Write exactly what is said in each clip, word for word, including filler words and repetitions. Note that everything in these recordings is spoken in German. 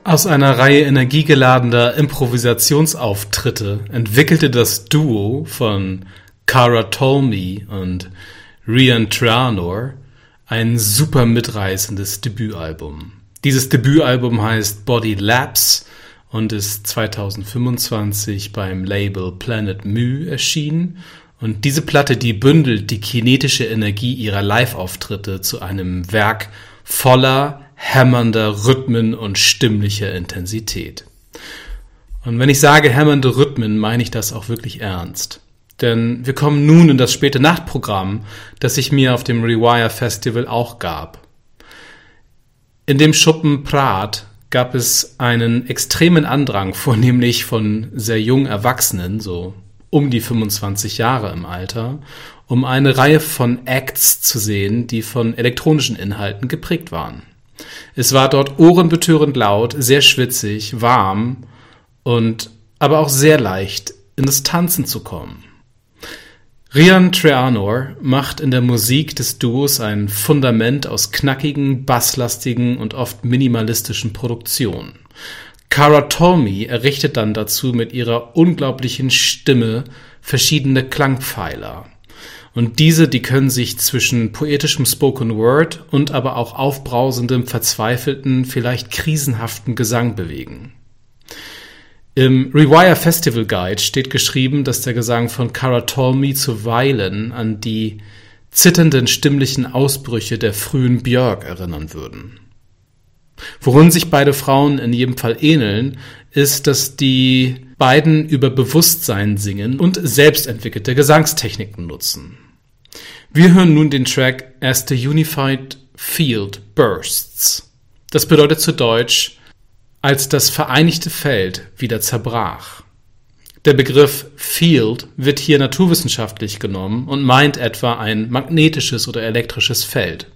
Aus einer Reihe energiegeladener Improvisationsauftritte entwickelte das Duo von Cara Talmy und Rian Treanor ein super mitreißendes Debütalbum. Dieses Debütalbum heißt Body Lapse und ist zwanzig fünfundzwanzig beim Label Planet Mu erschienen. Und diese Platte, die bündelt die kinetische Energie ihrer Live-Auftritte zu einem Werk voller hämmernder Rhythmen und stimmlicher Intensität. Und wenn ich sage hämmernde Rhythmen, meine ich das auch wirklich ernst. Denn wir kommen nun in das späte Nachtprogramm, das ich mir auf dem Rewire Festival auch gab. In dem Schuppen Prat gab es einen extremen Andrang, vornehmlich von sehr jungen Erwachsenen, so um die fünfundzwanzig Jahre im Alter, um eine Reihe von Acts zu sehen, die von elektronischen Inhalten geprägt waren. Es war dort ohrenbetörend laut, sehr schwitzig, warm und aber auch sehr leicht, in das Tanzen zu kommen. Rian Treanor macht in der Musik des Duos ein Fundament aus knackigen, basslastigen und oft minimalistischen Produktionen. Cara Talmy errichtet dann dazu mit ihrer unglaublichen Stimme verschiedene Klangpfeiler. Und diese, die können sich zwischen poetischem Spoken Word und aber auch aufbrausendem, verzweifelten, vielleicht krisenhaften Gesang bewegen. Im Rewire Festival Guide steht geschrieben, dass der Gesang von Cara Talmy zuweilen an die zitternden stimmlichen Ausbrüche der frühen Björk erinnern würden. Worin sich beide Frauen in jedem Fall ähneln, ist, dass die beiden über Bewusstsein singen und selbstentwickelte Gesangstechniken nutzen. Wir hören nun den Track As the Unified Field Bursts. Das bedeutet zu Deutsch, als das vereinigte Feld wieder zerbrach. Der Begriff Field wird hier naturwissenschaftlich genommen und meint etwa ein magnetisches oder elektrisches Feld.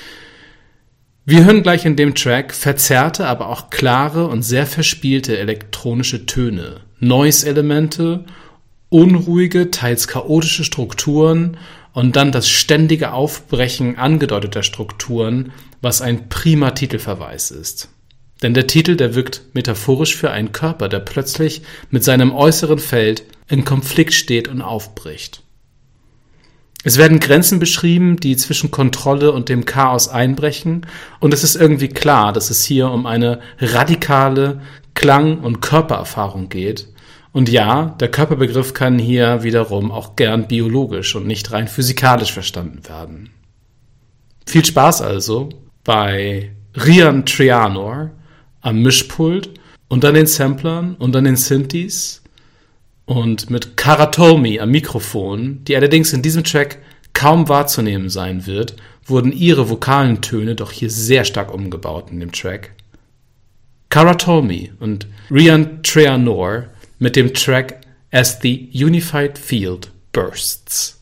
Wir hören gleich in dem Track verzerrte, aber auch klare und sehr verspielte elektronische Töne, Noise-Elemente, unruhige, teils chaotische Strukturen und dann das ständige Aufbrechen angedeuteter Strukturen, was ein prima Titelverweis ist. Denn der Titel, der wirkt metaphorisch für einen Körper, der plötzlich mit seinem äußeren Feld in Konflikt steht und aufbricht. Es werden Grenzen beschrieben, die zwischen Kontrolle und dem Chaos einbrechen, und es ist irgendwie klar, dass es hier um eine radikale Klang- und Körpererfahrung geht. Und ja, der Körperbegriff kann hier wiederum auch gern biologisch und nicht rein physikalisch verstanden werden. Viel Spaß also bei Rian Treanor am Mischpult und an den Samplern und an den Synthes und mit Cara Talmy am Mikrofon, die allerdings in diesem Track kaum wahrzunehmen sein wird, wurden ihre vokalen Töne doch hier sehr stark umgebaut in dem Track. Cara Talmy und Rian Treanor mit dem Track As the Unified Field Bursts.